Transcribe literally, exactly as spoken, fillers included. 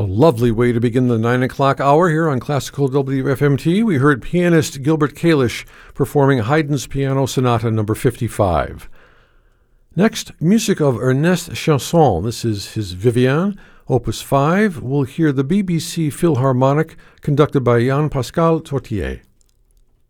lovely way to begin the nine o'clock hour here on Classical W F M T. We heard pianist Gilbert Kalish performing Haydn's Piano Sonata number fifty-five. Next, music of Ernest Chausson. This is his Vivian, Opus five. We'll hear the B B C Philharmonic conducted by Jean-Pascal Tortier.